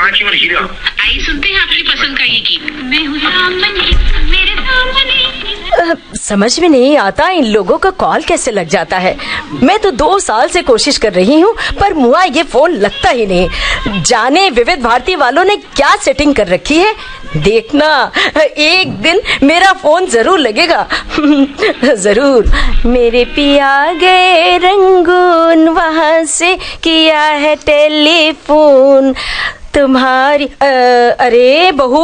की और हीरा। आई सुनते हैं आपकी पसंद का ये गीत। मैं हूँ दामनी, मेरे दामनी। समझ में नहीं आता इन लोगों का कॉल कैसे लग जाता है। मैं तो 2 साल से कोशिश कर रही हूँ पर मुआ ये फोन लगता ही नहीं। जाने विविध भारती वालों ने क्या सेटिंग कर रखी है। देखना एक दिन मेरा फोन जरूर लगेगा। जरूर। मेरे पिया गए रंगून, वहां से किया है टेलीफोन तुम्हारी। अरे बहू,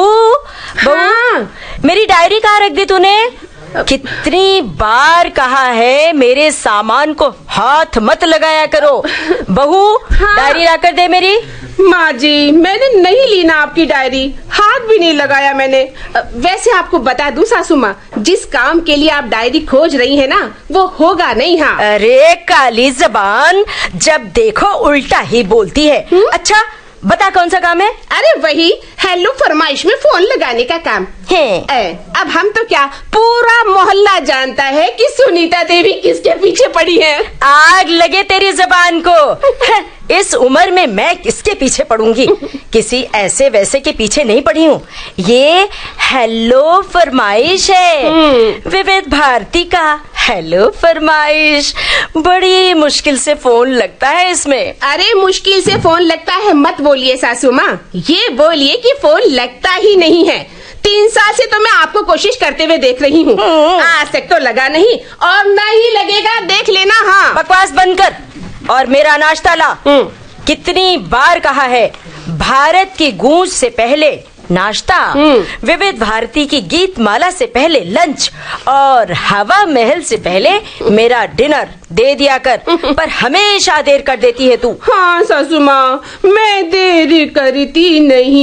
हाँ। मेरी डायरी कहाँ रख दी तूने? कितनी बार कहा है मेरे सामान को हाथ मत लगाया करो। बहू, हाँ। डायरी ला कर दे मेरी। माँ जी, मैंने नहीं ली ना आपकी डायरी, हाथ भी नहीं लगाया मैंने। वैसे आपको बता दूं सासू माँ, जिस काम के लिए आप डायरी खोज रही है ना वो होगा नहीं। हाँ। अरे काली जबान, जब देखो उल्टा ही बोलती है। अच्छा बता कौन सा काम है? अरे वही हेलो फरमाइश में फोन लगाने का काम है। अब हम तो क्या, पूरा मोहल्ला जानता है कि सुनीता देवी किसके पीछे पड़ी है। आग लगे तेरी जबान को। इस उम्र में मैं किसके पीछे पड़ूंगी? किसी ऐसे वैसे के पीछे नहीं पड़ी हूँ। ये हेलो फरमाइश है, विविध भारती का हेलो फरमाइश। बड़ी मुश्किल से फोन लगता है इसमें। अरे मुश्किल से फोन लगता है मत बोलिए सासू माँ, ये बोलिए कि फोन लगता ही नहीं है। 3 साल से तो मैं आपको कोशिश करते हुए देख रही हूँ, आज तक तो लगा नहीं और नहीं लगेगा, देख लेना। हाँ। बकवास बंद कर और मेरा नाश्ता ला। कितनी बार कहा है, भारत की गूंज से पहले नाश्ता, विविध भारती की गीत माला से पहले लंच और हवा महल से पहले मेरा डिनर दे दिया कर। पर हमेशा देर कर देती है तू। हाँ सासू माँ, मैं देर करती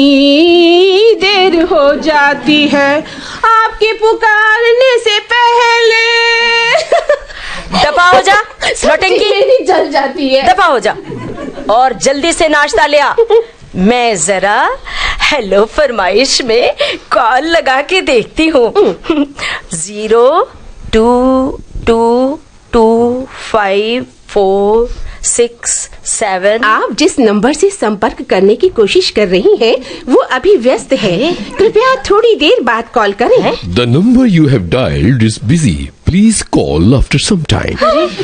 नहीं, देर हो जाती है आपके पुकारने से पहले। दफा हो जा नौटंकी, जल जाती है। दफा हो जा और जल्दी से नाश्ता ले आ। मैं जरा हेलो फरमाइश में कॉल लगा के देखती हूँ। 022254667। आप जिस नंबर से संपर्क करने की कोशिश कर रही हैं, वो अभी व्यस्त है, कृपया थोड़ी देर बाद कॉल करें। The number you have dialed is busy. Please call after some time.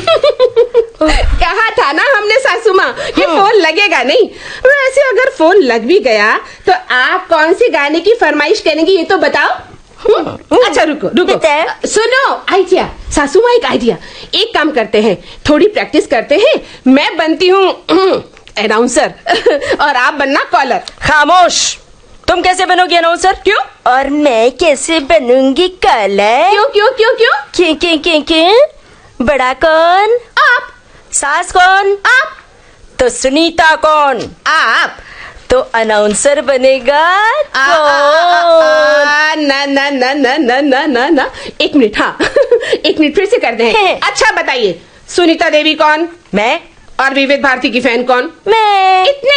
कहा था ना हमने सासू माँ कि फोन लगेगा नहीं। वैसे अगर फोन लग भी गया तो आप कौन से गाने की फरमाइश करेंगी ये तो बताओ। अच्छा रुको सुनो, आइडिया सासू माँ, एक आइडिया। एक काम करते हैं, थोड़ी प्रैक्टिस करते हैं। मैं बनती हूँ अनाउंसर और आप बनना कॉलर। खामोश, तुम कैसे बनोगी अनाउंसर? क्यों? और मैं कैसे बनूंगी कॉलर? क्यों क्यों क्यों क्यों? क्यों? बड़ा कौन? आप। सास कौन? आप। तो सुनीता कौन? आप। तो अनाउंसर बनेगा कौन? ना ना ना ना ना ना ना ना, 1 मिनट। हाँ। 1 मिनट फिर से कर दें। अच्छा बताइए, सुनीता देवी कौन? मैं। और विविध भारती की फैन कौन? मैं। इतने